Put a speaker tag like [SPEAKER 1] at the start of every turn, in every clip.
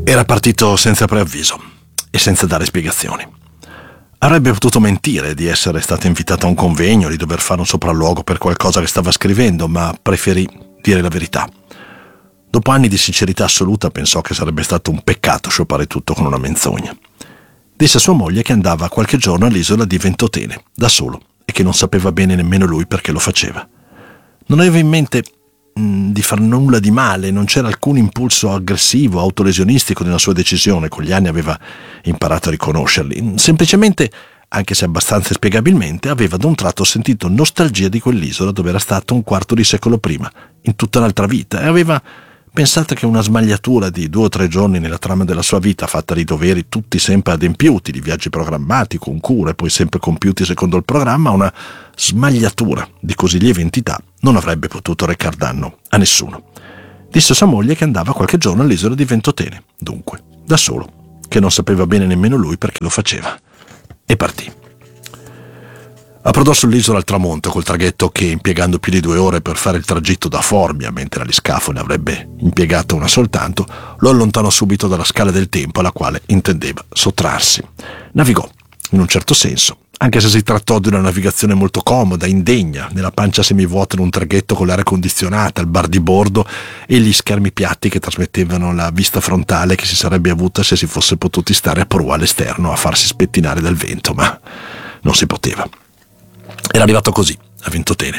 [SPEAKER 1] Era partito senza preavviso e senza dare spiegazioni. Avrebbe potuto mentire di essere stato invitato a un convegno, di dover fare un sopralluogo per qualcosa che stava scrivendo, ma preferì dire la verità. Dopo anni di sincerità assoluta pensò che sarebbe stato un peccato sciopare tutto con una menzogna. Disse a sua moglie che andava qualche giorno all'isola di Ventotene, da solo, e che non sapeva bene nemmeno lui perché lo faceva. Non aveva in mente di far nulla di male, non c'era alcun impulso aggressivo, autolesionistico nella sua decisione, con gli anni aveva imparato a riconoscerli. Semplicemente, anche se abbastanza spiegabilmente, aveva ad un tratto sentito nostalgia di quell'isola dove era stato un quarto di secolo prima, in tutta un'altra vita, e aveva pensato che una smagliatura di 2 o 3 giorni nella trama della sua vita, fatta di doveri tutti sempre adempiuti, di viaggi programmati, con cure, poi sempre compiuti secondo il programma, una smagliatura di così lieve entità non avrebbe potuto recar danno a nessuno. Disse a sua moglie che andava qualche giorno all'isola di Ventotene, dunque, da solo, che non sapeva bene nemmeno lui perché lo faceva, e partì. Approdò sull'isola al tramonto col traghetto che, impiegando più di 2 ore per fare il tragitto da Formia, mentre all'Iscafo ne avrebbe impiegato una soltanto, lo allontanò subito dalla scala del tempo alla quale intendeva sottrarsi. Navigò, in un certo senso, anche se si trattò di una navigazione molto comoda, indegna, nella pancia semivuota in un traghetto con l'aria condizionata, il bar di bordo e gli schermi piatti che trasmettevano la vista frontale che si sarebbe avuta se si fosse potuti stare a prua all'esterno a farsi spettinare dal vento, ma non si poteva. Era arrivato così, a Ventotene,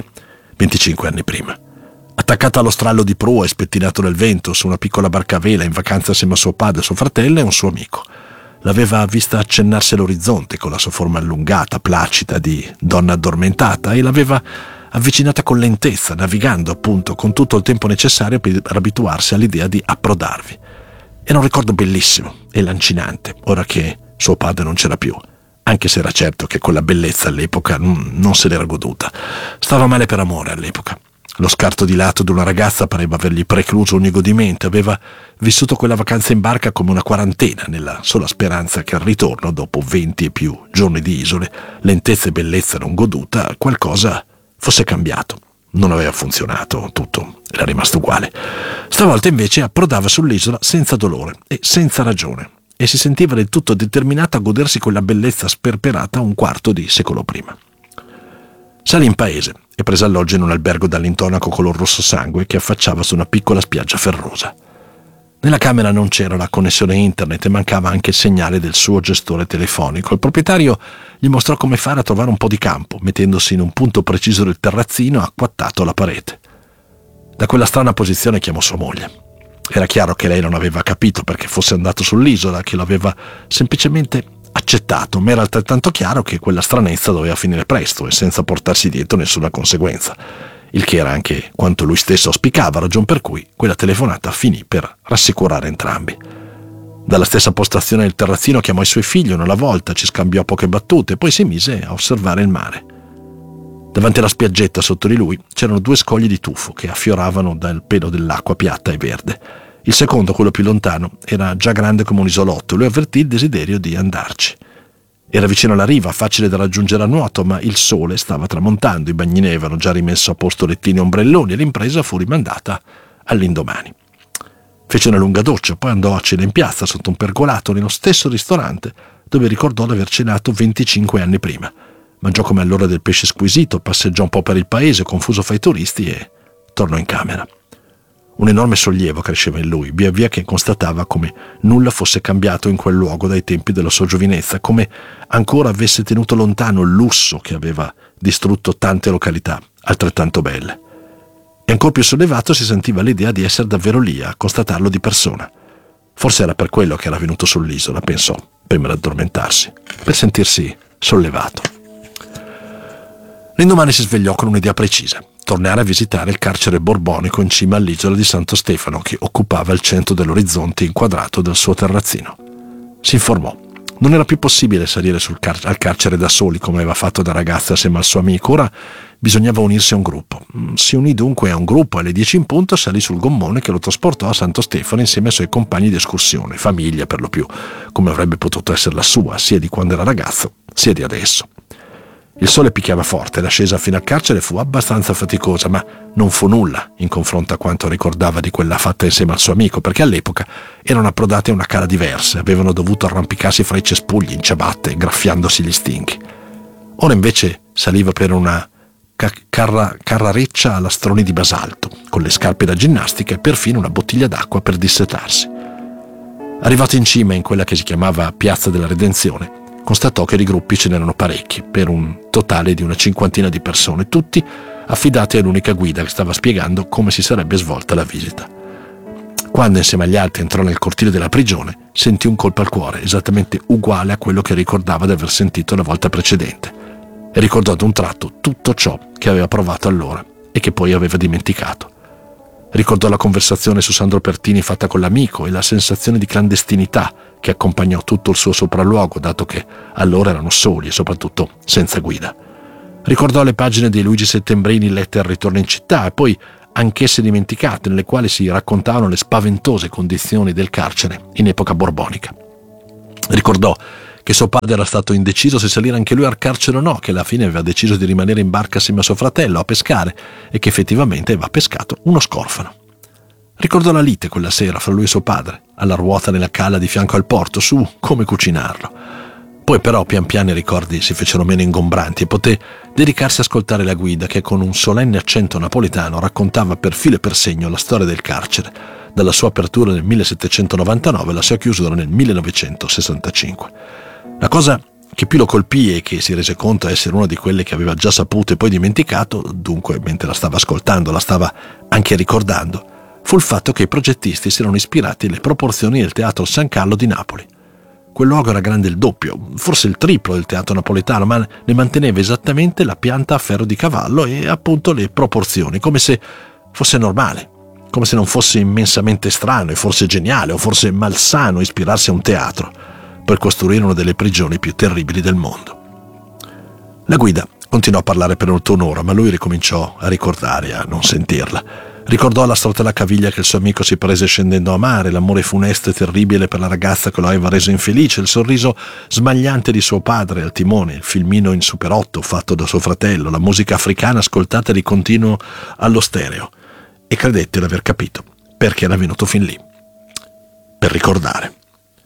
[SPEAKER 1] 25 anni prima. Attaccato allo strallo di prua e spettinato dal vento su una piccola barca a vela in vacanza assieme a suo padre, suo fratello e un suo amico. L'aveva vista accennarsi all'orizzonte con la sua forma allungata, placida, di donna addormentata, e l'aveva avvicinata con lentezza, navigando appunto con tutto il tempo necessario per abituarsi all'idea di approdarvi. Era un ricordo bellissimo e lancinante, ora che suo padre non c'era più. Anche se era certo che quella bellezza all'epoca non se l'era goduta. Stava male per amore all'epoca. Lo scarto di lato di una ragazza pareva avergli precluso ogni godimento. Aveva vissuto quella vacanza in barca come una quarantena, nella sola speranza che al ritorno, dopo 20 e più giorni di isole, lentezza e bellezza non goduta, qualcosa fosse cambiato. Non aveva funzionato, tutto era rimasto uguale. Stavolta invece approdava sull'isola senza dolore e senza ragione, e si sentiva del tutto determinato a godersi quella bellezza sperperata un quarto di secolo prima. Salì in paese e prese alloggio in un albergo dall'intonaco color rosso sangue che affacciava su una piccola spiaggia ferrosa. Nella camera non c'era la connessione internet e mancava anche il segnale del suo gestore telefonico. Il proprietario gli mostrò come fare a trovare un po' di campo, mettendosi in un punto preciso del terrazzino acquattato alla parete. Da quella strana posizione chiamò sua moglie. Era chiaro che lei non aveva capito perché fosse andato sull'isola, che lo aveva semplicemente accettato, ma era altrettanto chiaro che quella stranezza doveva finire presto e senza portarsi dietro nessuna conseguenza, il che era anche quanto lui stesso auspicava, ragion per cui quella telefonata finì per rassicurare entrambi. Dalla stessa postazione del terrazzino chiamò i suoi figli una alla volta, ci scambiò poche battute, poi si mise a osservare il mare. Davanti alla spiaggetta sotto di lui c'erano 2 scogli di tufo che affioravano dal pelo dell'acqua piatta e verde. Il secondo, quello più lontano, era già grande come un isolotto e lui avvertì il desiderio di andarci. Era vicino alla riva, facile da raggiungere a nuoto, ma il sole stava tramontando, i bagnini avevano già rimesso a posto lettini e ombrelloni e l'impresa fu rimandata all'indomani. Fece una lunga doccia, poi andò a cena in piazza sotto un pergolato nello stesso ristorante dove ricordò di aver cenato 25 anni prima. Mangiò come all'ora del pesce squisito, passeggiò un po' per il paese confuso fra i turisti e tornò in camera. Un enorme sollievo cresceva in lui, via via che constatava come nulla fosse cambiato in quel luogo dai tempi della sua giovinezza, come ancora avesse tenuto lontano il lusso che aveva distrutto tante località altrettanto belle. E ancor più sollevato si sentiva l'idea di essere davvero lì a constatarlo di persona. Forse era per quello che era venuto sull'isola, pensò, prima di addormentarsi, per sentirsi sollevato. L'indomani si svegliò con un'idea precisa: tornare a visitare il carcere borbonico in cima all'isola di Santo Stefano, che occupava il centro dell'orizzonte inquadrato del suo terrazzino. Si informò. Non era più possibile salire al carcere da soli come aveva fatto da ragazza assieme al suo amico. Ora bisognava unirsi a un gruppo. Si unì dunque a un gruppo e alle 10 in punto salì sul gommone che lo trasportò a Santo Stefano insieme ai suoi compagni di escursione, famiglia per lo più, come avrebbe potuto essere la sua, sia di quando era ragazzo, sia di adesso. Il sole picchiava forte, l'ascesa fino al carcere fu abbastanza faticosa, ma non fu nulla in confronto a quanto ricordava di quella fatta insieme al suo amico, perché all'epoca erano approdati a una cala diversa, avevano dovuto arrampicarsi fra i cespugli in ciabatte, graffiandosi gli stinchi. Ora invece saliva per una carrareccia a lastroni di basalto, con le scarpe da ginnastica e perfino una bottiglia d'acqua per dissetarsi. Arrivato in cima in quella che si chiamava Piazza della Redenzione, constatò che di gruppi ce n'erano parecchi, per un totale di una 50 di persone, tutti affidati all'unica guida che stava spiegando come si sarebbe svolta la visita. Quando insieme agli altri entrò nel cortile della prigione, sentì un colpo al cuore, esattamente uguale a quello che ricordava di aver sentito la volta precedente, e ricordò ad un tratto tutto ciò che aveva provato allora e che poi aveva dimenticato. Ricordò la conversazione su Sandro Pertini fatta con l'amico e la sensazione di clandestinità che accompagnò tutto il suo sopralluogo, dato che allora erano soli e soprattutto senza guida. Ricordò le pagine di Luigi Settembrini lette al ritorno in città e poi anch'esse dimenticate, nelle quali si raccontavano le spaventose condizioni del carcere in epoca borbonica. Ricordò che suo padre era stato indeciso se salire anche lui al carcere o no, che alla fine aveva deciso di rimanere in barca assieme a suo fratello a pescare e che effettivamente aveva pescato uno scorfano. Ricordò la lite quella sera fra lui e suo padre, alla ruota nella cala di fianco al porto, su come cucinarlo. Poi però pian piano i ricordi si fecero meno ingombranti e poté dedicarsi a ascoltare la guida che con un solenne accento napoletano raccontava per filo e per segno la storia del carcere, dalla sua apertura nel 1799 alla sua chiusura nel 1965. La cosa che più lo colpì e che si rese conto essere una di quelle che aveva già saputo e poi dimenticato, dunque mentre la stava ascoltando la stava anche ricordando, fu il fatto che i progettisti si erano ispirati alle proporzioni del Teatro San Carlo di Napoli. Quel luogo era grande il doppio, forse il triplo del teatro napoletano, ma ne manteneva esattamente la pianta a ferro di cavallo e appunto le proporzioni, come se fosse normale, come se non fosse immensamente strano e forse geniale o forse malsano ispirarsi a un teatro per costruire una delle prigioni più terribili del mondo. La guida continuò a parlare per oltre un'ora, ma lui ricominciò a ricordare e a non sentirla. Ricordò la storta alla caviglia che il suo amico si prese scendendo a mare, l'amore funesto e terribile per la ragazza che lo aveva reso infelice, il sorriso smagliante di suo padre al timone, il filmino in Super 8 fatto da suo fratello, la musica africana ascoltata di continuo allo stereo, e credette di aver capito perché era venuto fin lì. Per ricordare.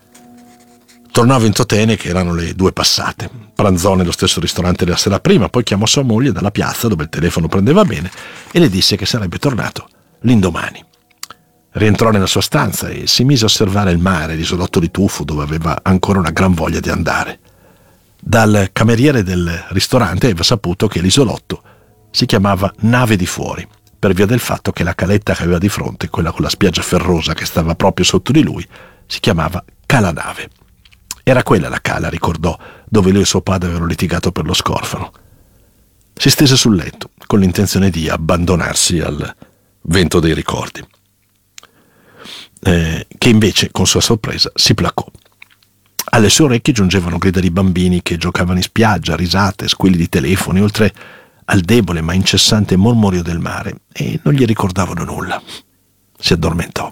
[SPEAKER 1] Tornò a Ventotene che erano le 2 passate. Pranzò nello stesso ristorante della sera prima, poi chiamò sua moglie dalla piazza dove il telefono prendeva bene e le disse che sarebbe tornato l'indomani. Rientrò nella sua stanza e si mise a osservare il mare, l'isolotto di Tufo dove aveva ancora una gran voglia di andare. Dal cameriere del ristorante aveva saputo che l'isolotto si chiamava Nave di Fuori, per via del fatto che la caletta che aveva di fronte, quella con la spiaggia ferrosa che stava proprio sotto di lui, si chiamava Cala Nave. Era quella la cala, ricordò, dove lui e suo padre avevano litigato per lo scorfano. Si stese sul letto, con l'intenzione di abbandonarsi al vento dei ricordi, che invece, con sua sorpresa, si placò. Alle sue orecchie giungevano grida di bambini che giocavano in spiaggia, risate, squilli di telefoni, oltre al debole ma incessante mormorio del mare, e non gli ricordavano nulla. Si addormentò.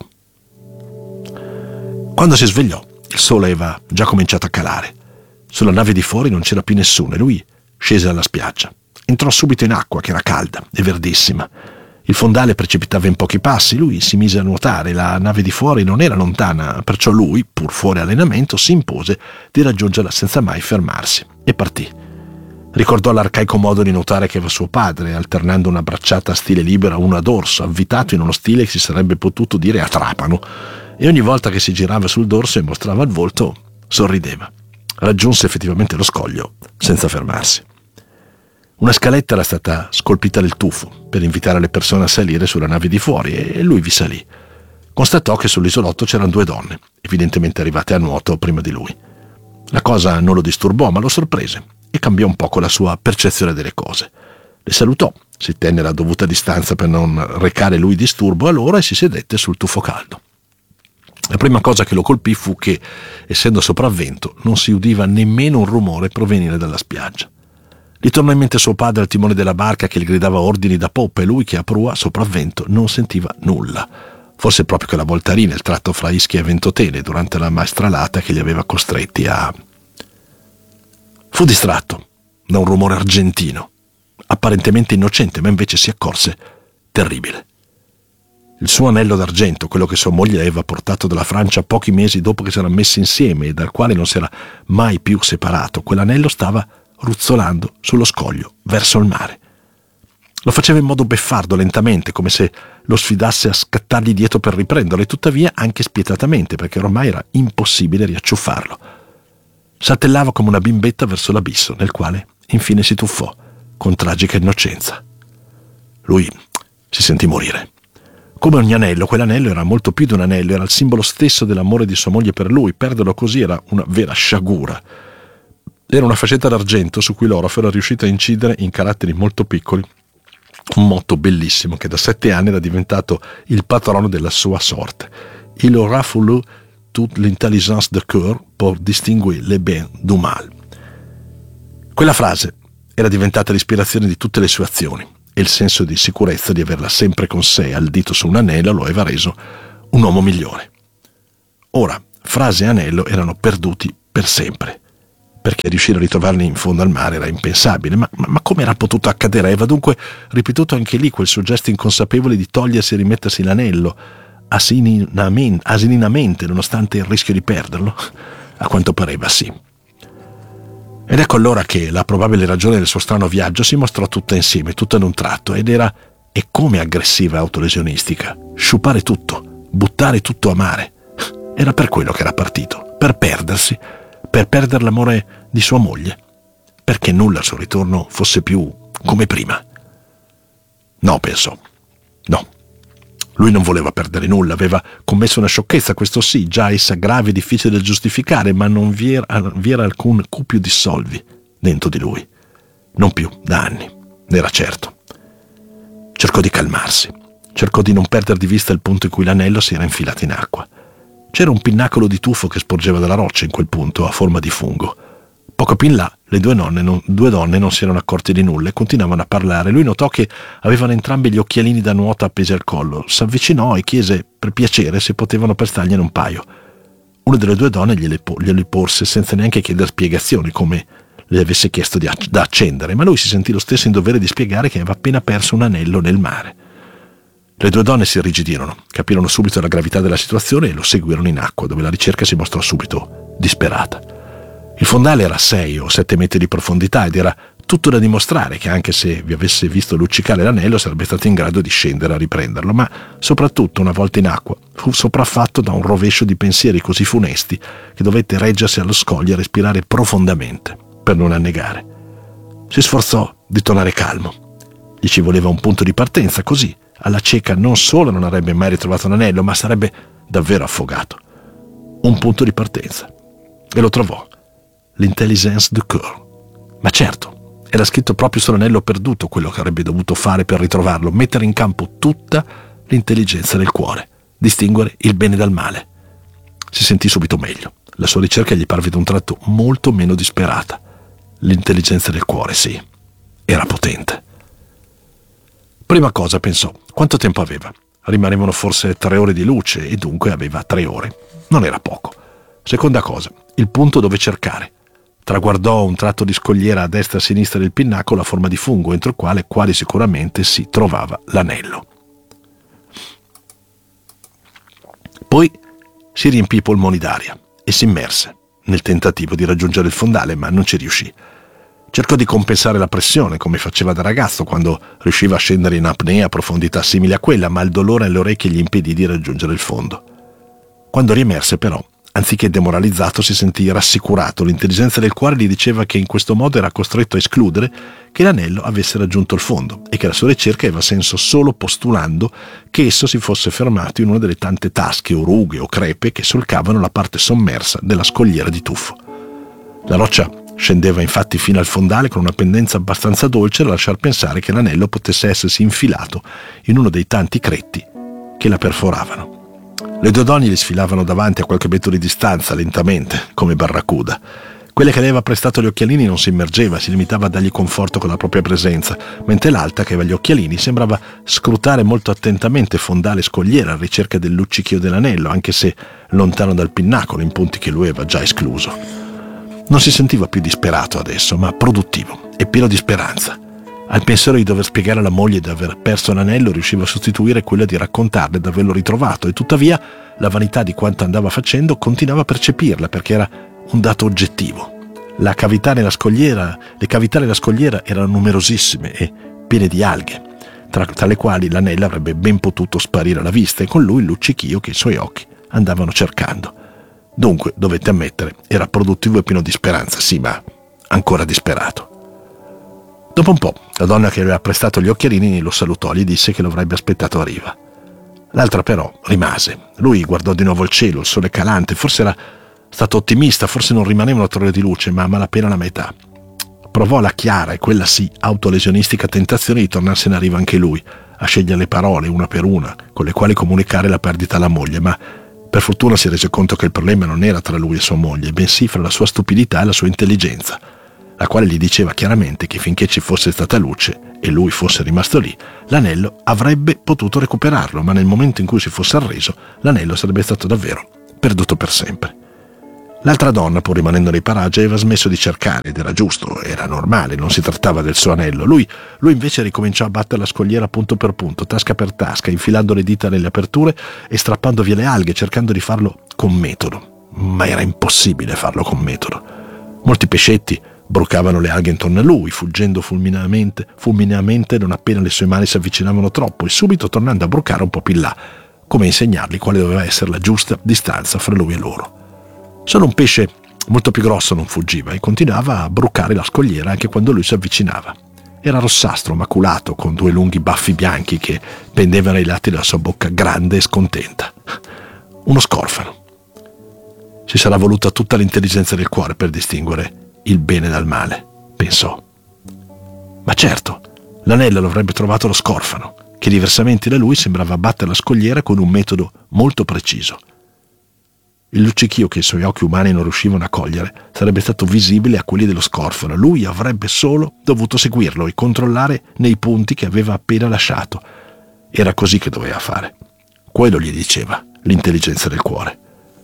[SPEAKER 1] Quando si svegliò, il sole aveva già cominciato a calare. Sulla nave di fuori non c'era più nessuno e lui scese dalla spiaggia. Entrò subito in acqua che era calda e verdissima. Il fondale precipitava in pochi passi, lui si mise a nuotare, la nave di fuori non era lontana, perciò lui, pur fuori allenamento, si impose di raggiungerla senza mai fermarsi e partì. Ricordò l'arcaico modo di nuotare che aveva suo padre, alternando una bracciata a stile libera una a dorso, avvitato in uno stile che si sarebbe potuto dire a trapano, e ogni volta che si girava sul dorso e mostrava il volto, sorrideva. Raggiunse effettivamente lo scoglio senza fermarsi. Una scaletta era stata scolpita nel tufo per invitare le persone a salire sulla nave di fuori e lui vi salì. Constatò che sull'isolotto c'erano 2 donne, evidentemente arrivate a nuoto prima di lui. La cosa non lo disturbò, ma lo sorprese e cambiò un poco la sua percezione delle cose. Le salutò, si tenne la dovuta distanza per non recare lui disturbo a loro e si sedette sul tuffo caldo. La prima cosa che lo colpì fu che, essendo sopravvento, non si udiva nemmeno un rumore provenire dalla spiaggia. Gli tornò in mente suo padre al timone della barca che gli gridava ordini da poppa e lui che a prua, sopravvento, non sentiva nulla. Forse proprio che la voltarina, il tratto fra Ischia e Ventotene, durante la maestralata che li aveva costretti a... Fu distratto da un rumore argentino, apparentemente innocente, ma invece si accorse terribile. Il suo anello d'argento, quello che sua moglie aveva portato dalla Francia pochi mesi dopo che si erano messi insieme e dal quale non si era mai più separato, quell'anello stava ruzzolando sullo scoglio verso il mare. Lo faceva in modo beffardo, lentamente, come se lo sfidasse a scattargli dietro per riprenderlo, e tuttavia anche spietatamente, perché ormai era impossibile riacciuffarlo. Saltellava come una bimbetta verso l'abisso, nel quale infine si tuffò, con tragica innocenza. Lui si sentì morire. Come ogni anello, quell'anello era molto più di un anello, era il simbolo stesso dell'amore di sua moglie per lui. Perderlo così era una vera sciagura. Era una fascetta d'argento su cui l'orafo era riuscita a incidere in caratteri molto piccoli un motto bellissimo che da 7 anni era diventato il patrono della sua sorte. Il aura fallu toute l'intelligence de cœur pour distinguer le bien du mal. Quella frase era diventata l'ispirazione di tutte le sue azioni, e il senso di sicurezza di averla sempre con sé al dito su un anello lo aveva reso un uomo migliore. Ora, frase e anello erano perduti per sempre, perché riuscire a ritrovarli in fondo al mare era impensabile. Ma come era potuto accadere? Aveva dunque ripetuto anche lì quel suo gesto inconsapevole di togliersi e rimettersi l'anello, asininamente, nonostante il rischio di perderlo? A quanto pareva sì. Ed ecco allora che la probabile ragione del suo strano viaggio si mostrò tutta insieme, tutta ad un tratto, ed era e come aggressiva e autolesionistica. Sciupare tutto, buttare tutto a mare. Era per quello che era partito, per perdersi, per perdere l'amore di sua moglie, perché nulla al suo ritorno fosse più come prima. No, pensò, no. Lui non voleva perdere nulla, aveva commesso una sciocchezza, questo sì, già essa grave e difficile da giustificare, ma non vi era alcun cupio di solvi dentro di lui. Non più, da anni, ne era certo. Cercò di calmarsi, cercò di non perdere di vista il punto in cui l'anello si era infilato in acqua. C'era un pinnacolo di tufo che sporgeva dalla roccia in quel punto, a forma di fungo. Poco più in là, le due donne non si erano accorte di nulla e continuavano a parlare. Lui notò che avevano entrambi gli occhialini da nuoto appesi al collo. S'avvicinò e chiese per piacere se potevano prestargliene un paio. Una delle due donne glieli porse senza neanche chiedere spiegazioni, come le avesse chiesto da accendere, ma lui si sentì lo stesso in dovere di spiegare che aveva appena perso un anello nel mare. Le due donne si irrigidirono, capirono subito la gravità della situazione e lo seguirono in acqua, dove la ricerca si mostrò subito disperata. Il fondale era 6 o 7 metri di profondità ed era tutto da dimostrare che anche se vi avesse visto luccicare l'anello sarebbe stato in grado di scendere a riprenderlo, ma soprattutto una volta in acqua fu sopraffatto da un rovescio di pensieri così funesti che dovette reggersi allo scoglio e respirare profondamente per non annegare. Si sforzò di tornare calmo. Gli ci voleva un punto di partenza, così alla cieca non solo non avrebbe mai ritrovato l'anello, ma sarebbe davvero affogato. Un punto di partenza. E lo trovò. L'intelligence du cœur. Ma certo, era scritto proprio sull'anello perduto quello che avrebbe dovuto fare per ritrovarlo, mettere in campo tutta l'intelligenza del cuore, distinguere il bene dal male. Si sentì subito meglio. La sua ricerca gli parve da un tratto molto meno disperata. L'intelligenza del cuore, sì, era potente. Prima cosa pensò, quanto tempo aveva? Rimanevano forse 3 ore di luce e dunque aveva 3 ore. Non era poco. Seconda cosa, il punto dove cercare. Traguardò un tratto di scogliera a destra e a sinistra del pinnacolo a forma di fungo, entro il quale quasi sicuramente si trovava l'anello. Poi si riempì i polmoni d'aria e si immerse nel tentativo di raggiungere il fondale, ma non ci riuscì. Cercò di compensare la pressione, come faceva da ragazzo quando riusciva a scendere in apnea a profondità simili a quella, ma il dolore alle orecchie gli impedì di raggiungere il fondo. Quando riemerse, però, anziché demoralizzato, si sentì rassicurato. L'intelligenza del cuore gli diceva che in questo modo era costretto a escludere che l'anello avesse raggiunto il fondo e che la sua ricerca aveva senso solo postulando che esso si fosse fermato in una delle tante tasche o rughe o crepe che solcavano la parte sommersa della scogliera di tuffo. La roccia scendeva infatti fino al fondale con una pendenza abbastanza dolce da lasciar pensare che l'anello potesse essersi infilato in uno dei tanti cretti che la perforavano. Le due donne gli sfilavano davanti a qualche metro di distanza, lentamente, come barracuda. Quella che le aveva prestato gli occhialini non si immergeva, si limitava a dargli conforto con la propria presenza, mentre l'altra, che aveva gli occhialini, sembrava scrutare molto attentamente fondale e scogliera a ricerca del luccichio dell'anello, anche se lontano dal pinnacolo, in punti che lui aveva già escluso. Non si sentiva più disperato adesso, ma produttivo, e pieno di speranza. Al pensiero di dover spiegare alla moglie di aver perso l'anello riusciva a sostituire quella di raccontarle di averlo ritrovato, e tuttavia la vanità di quanto andava facendo continuava a percepirla perché era un dato oggettivo. Le cavità nella scogliera erano numerosissime e piene di alghe, tra le quali l'anello avrebbe ben potuto sparire alla vista, e con lui il luccichio che i suoi occhi andavano cercando. Dunque, dovete ammettere, era produttivo e pieno di speranza, sì, ma ancora disperato. Dopo un po', la donna che aveva prestato gli occhialini lo salutò e gli disse che lo avrebbe aspettato a riva. L'altra però rimase. Lui guardò di nuovo il cielo, il sole calante, forse era stato ottimista, forse non rimaneva una torre di luce, ma a malapena la metà. Provò la chiara e quella sì autolesionistica tentazione di tornarsene a riva anche lui, a scegliere le parole una per una con le quali comunicare la perdita alla moglie, ma per fortuna si rese conto che il problema non era tra lui e sua moglie, bensì fra la sua stupidità e la sua intelligenza, la quale gli diceva chiaramente che finché ci fosse stata luce e lui fosse rimasto lì, l'anello avrebbe potuto recuperarlo, ma nel momento in cui si fosse arreso, l'anello sarebbe stato davvero perduto per sempre. L'altra donna, pur rimanendo nei paraggi, aveva smesso di cercare, ed era giusto, era normale, non si trattava del suo anello. Lui invece ricominciò a battere la scogliera punto per punto, tasca per tasca, infilando le dita nelle aperture e strappando via le alghe, cercando di farlo con metodo. Ma era impossibile farlo con metodo. Molti pescetti brucavano le alghe intorno a lui, fuggendo fulmineamente non appena le sue mani si avvicinavano troppo, e subito tornando a brucare un po' più in là, come a insegnargli quale doveva essere la giusta distanza fra lui e loro. Solo un pesce molto più grosso non fuggiva e continuava a brucare la scogliera anche quando lui si avvicinava. Era rossastro, maculato, con 2 lunghi baffi bianchi che pendevano ai lati della sua bocca grande e scontenta. Uno scorfano. Ci sarà voluta tutta l'intelligenza del cuore per distinguere il bene dal male, pensò. Ma certo, l'anello lo avrebbe trovato lo scorfano, che diversamente da lui sembrava battere la scogliera con un metodo molto preciso. Il luccichio che i suoi occhi umani non riuscivano a cogliere sarebbe stato visibile a quelli dello scorfano. Lui avrebbe solo dovuto seguirlo e controllare nei punti che aveva appena lasciato. Era così che doveva fare. Quello gli diceva l'intelligenza del cuore.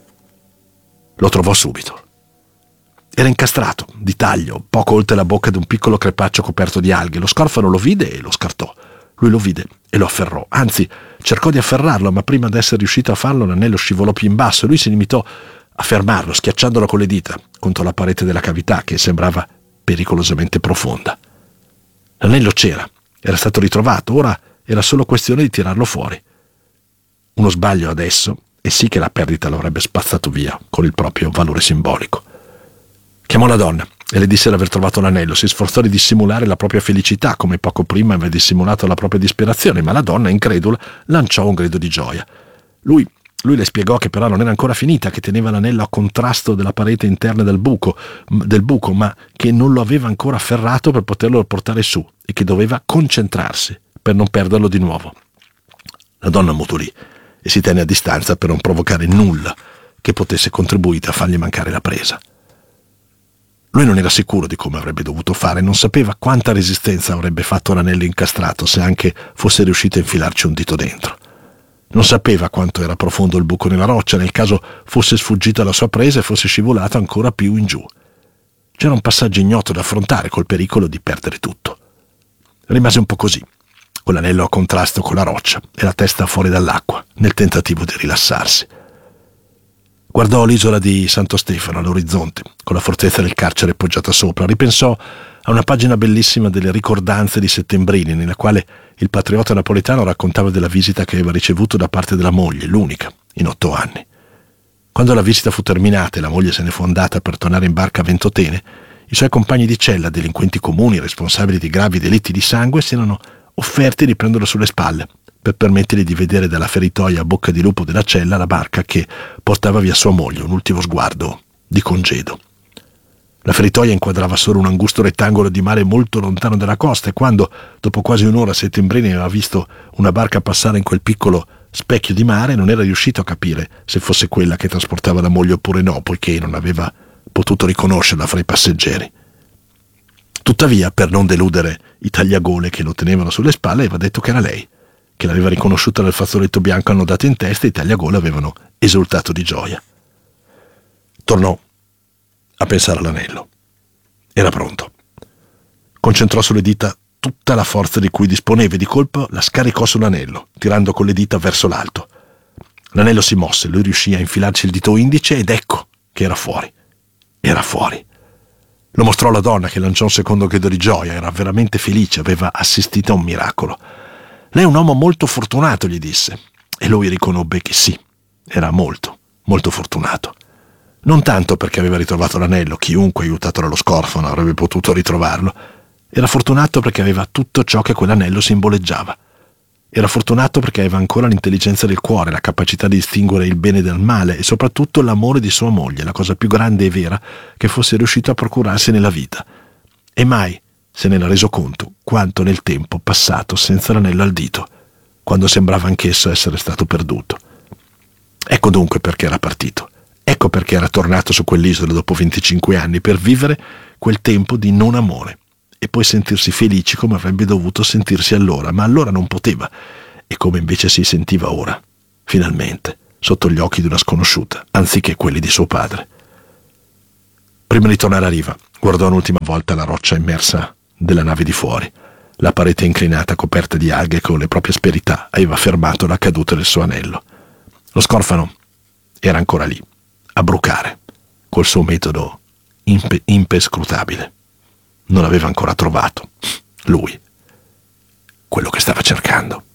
[SPEAKER 1] Lo trovò subito. Era incastrato, di taglio, poco oltre la bocca di un piccolo crepaccio coperto di alghe. Lo scorfano lo vide e lo scartò. Lui lo vide e lo afferrò, anzi cercò di afferrarlo, ma prima di essere riuscito a farlo l'anello scivolò più in basso e lui si limitò a fermarlo, schiacciandolo con le dita contro la parete della cavità che sembrava pericolosamente profonda. L'anello c'era, era stato ritrovato, ora era solo questione di tirarlo fuori. Uno sbaglio adesso e sì che la perdita lo avrebbe spazzato via con il proprio valore simbolico. Chiamò la donna e le disse di aver trovato l'anello. Si sforzò di dissimulare la propria felicità, come poco prima aveva dissimulato la propria disperazione, ma la donna, incredula, lanciò un grido di gioia. Lui le spiegò che però non era ancora finita, che teneva l'anello a contrasto della parete interna del buco, ma che non lo aveva ancora afferrato per poterlo portare su e che doveva concentrarsi per non perderlo di nuovo. La donna mutolì e si tenne a distanza per non provocare nulla che potesse contribuire a fargli mancare la presa. Lui non era sicuro di come avrebbe dovuto fare, non sapeva quanta resistenza avrebbe fatto l'anello incastrato se anche fosse riuscito a infilarci un dito dentro. Non sapeva quanto era profondo il buco nella roccia nel caso fosse sfuggita la sua presa e fosse scivolato ancora più in giù. C'era un passaggio ignoto da affrontare col pericolo di perdere tutto. Rimase un po' così, con l'anello a contrasto con la roccia e la testa fuori dall'acqua, nel tentativo di rilassarsi. Guardò l'isola di Santo Stefano all'orizzonte, con la fortezza del carcere poggiata sopra. Ripensò a una pagina bellissima delle ricordanze di Settembrini, nella quale il patriota napoletano raccontava della visita che aveva ricevuto da parte della moglie, l'unica, in 8 anni. Quando la visita fu terminata e la moglie se ne fu andata per tornare in barca a Ventotene, i suoi compagni di cella, delinquenti comuni, responsabili di gravi delitti di sangue, si erano offerti di prenderlo sulle spalle, per permettergli di vedere dalla feritoia a bocca di lupo della cella la barca che portava via sua moglie, un ultimo sguardo di congedo. La feritoia inquadrava solo un angusto rettangolo di mare molto lontano dalla costa e quando, dopo quasi un'ora, Settembrini aveva visto una barca passare in quel piccolo specchio di mare, non era riuscito a capire se fosse quella che trasportava la moglie oppure no, poiché non aveva potuto riconoscerla fra i passeggeri. Tuttavia, per non deludere i tagliagole che lo tenevano sulle spalle, aveva detto che era lei, che l'aveva riconosciuta dal fazzoletto bianco annodato in testa, e i tagliagole avevano esultato di gioia. Tornò a pensare all'anello. Era pronto. Concentrò sulle dita tutta la forza di cui disponeva e di colpo la scaricò sull'anello, tirando con le dita verso l'alto. L'anello si mosse, lui riuscì a infilarci il dito indice ed ecco che era fuori. Era fuori. Lo mostrò alla donna, che lanciò un secondo grido di gioia, era veramente felice, aveva assistito a un miracolo. Lei è un uomo molto fortunato, gli disse, e lui riconobbe che sì, era molto, molto fortunato. Non tanto perché aveva ritrovato l'anello, chiunque aiutato dallo scorfano avrebbe potuto ritrovarlo. Era fortunato perché aveva tutto ciò che quell'anello simboleggiava. Era fortunato perché aveva ancora l'intelligenza del cuore, la capacità di distinguere il bene dal male e soprattutto l'amore di sua moglie, la cosa più grande e vera che fosse riuscito a procurarsi nella vita. E mai se n'era reso conto quanto nel tempo passato senza l'anello al dito, quando sembrava anch'esso essere stato perduto. Ecco dunque perché era partito. Ecco perché era tornato su quell'isola dopo 25 anni, per vivere quel tempo di non amore e poi sentirsi felici come avrebbe dovuto sentirsi allora, ma allora non poteva, e come invece si sentiva ora, finalmente, sotto gli occhi di una sconosciuta, anziché quelli di suo padre. Prima di tornare a riva, guardò un'ultima volta la roccia immersa della nave di fuori, la parete inclinata coperta di alghe con le proprie asperità aveva fermato la caduta del suo anello. Lo scorfano era ancora lì, a brucare, col suo metodo impescrutabile. Non aveva ancora trovato, lui, quello che stava cercando.